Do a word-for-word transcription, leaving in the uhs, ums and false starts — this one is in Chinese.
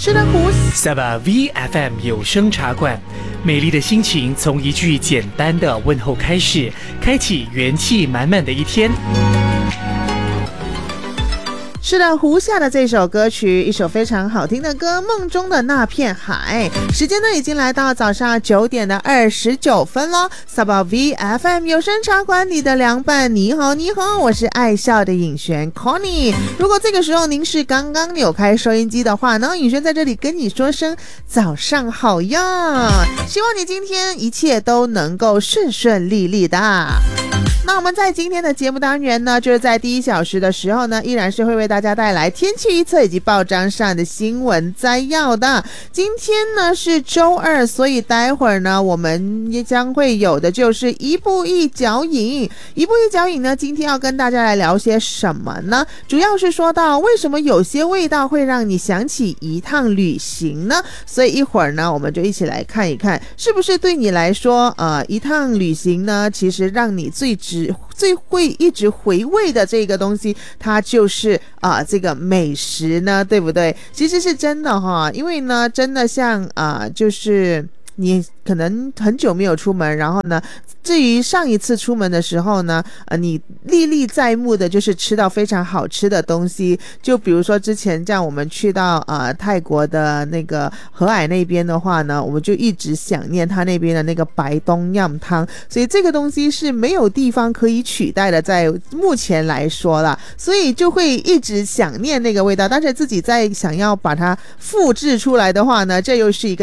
是的，胡 Sabah V F M 有声茶馆，美丽的心情从一句简单的问候开始，开启元气满满的一天。 是的，胡夏的这首歌曲，一首非常好听的歌，梦中的那片海。时间呢已经来到早上九点的二十九分咯。Sabah V F M 有声茶馆里的凉拌，你好你好，我是爱笑的颖璇 Connie。如果这个时候您是刚刚扭开收音机的话呢，颖璇在这里跟你说声早上好呀，希望你今天一切都能够顺顺利利的。那我们在今天的节目单元呢，就是在第一小时的时候呢，依然是会为大家带来天气预测以及报章上的新闻摘要的。今天呢是周二，所以待会儿呢我们也将会有的就是一步一脚印。一步一脚印呢，今天要跟大家来聊些什么呢？主要是说到为什么有些味道会让你想起一趟旅行呢？所以一会儿呢我们就一起来看一看，是不是对你来说呃一趟旅行呢，其实让你最直最会一直回味的这个东西，它就是啊、呃、这个美食呢，对不对？其实是真的哈，因为呢真的像啊、呃、就是你可能很久没有出门，然后呢至于上一次出门的时候呢呃，你历历在目的就是吃到非常好吃的东西，就比如说之前这样我们去到呃泰国的那个和蔼那边的话呢，我们就一直想念他那边的那个白冬酿汤，所以这个东西是没有地方可以取代的，在目前来说啦，所以就会一直想念那个味道，但是自己再想要把它复制出来的话呢，这又是一个